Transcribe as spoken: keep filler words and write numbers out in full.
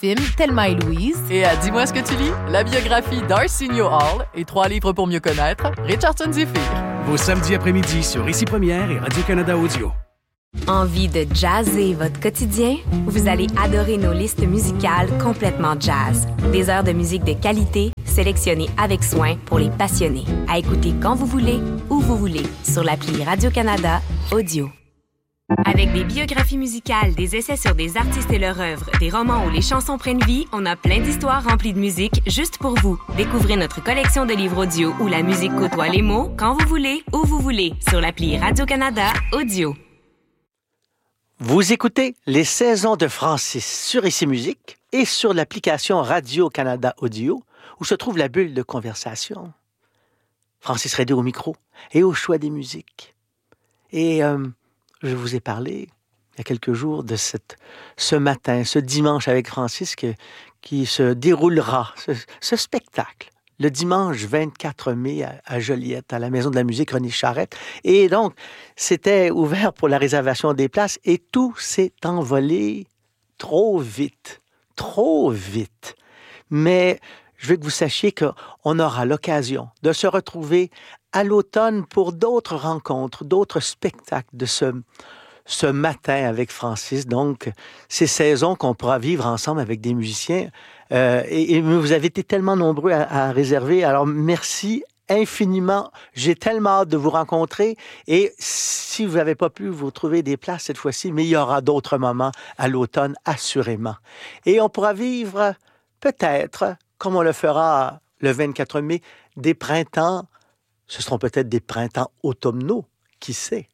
film Thelma et Louise. Et à Dis-moi ce que tu lis, la biographie d'Arsenio Hall et trois livres pour mieux connaître Richardson Zephyr. Vos samedis après-midi sur Ici Première et Radio-Canada Audio. Envie de jazzer votre quotidien? Vous allez adorer nos listes musicales complètement jazz. Des heures de musique de qualité, sélectionnées avec soin pour les passionnés. À écouter quand vous voulez, où vous voulez, sur l'appli Radio-Canada Audio. Avec des biographies musicales, des essais sur des artistes et leur œuvre, des romans où les chansons prennent vie, on a plein d'histoires remplies de musique juste pour vous. Découvrez notre collection de livres audio où la musique côtoie les mots quand vous voulez, où vous voulez, sur l'appli Radio-Canada Audio. Vous écoutez Les Saisons de Francis sur Ici Musique et sur l'application Radio-Canada Audio où se trouve la bulle de conversation. Francis Redé au micro et au choix des musiques. Et euh, je vous ai parlé il y a quelques jours de cette, ce matin, ce dimanche avec Francis que, qui se déroulera, ce, ce spectacle. Le dimanche vingt-quatre mai à, à Joliette, à la Maison de la musique René Charette. Et donc, c'était ouvert pour la réservation des places et tout s'est envolé trop vite, trop vite. Mais je veux que vous sachiez qu'on aura l'occasion de se retrouver à l'automne pour d'autres rencontres, d'autres spectacles de ce, ce matin avec Francis. Donc, ces saisons qu'on pourra vivre ensemble avec des musiciens. Euh, et, et vous avez été tellement nombreux à, à réserver. Alors, merci infiniment. J'ai tellement hâte de vous rencontrer. Et si vous n'avez pas pu vous trouver des places cette fois-ci, mais il y aura d'autres moments à l'automne, assurément. Et on pourra vivre peut-être, comme on le fera le vingt-quatre mai, des printemps. Ce seront peut-être des printemps automnaux, qui sait.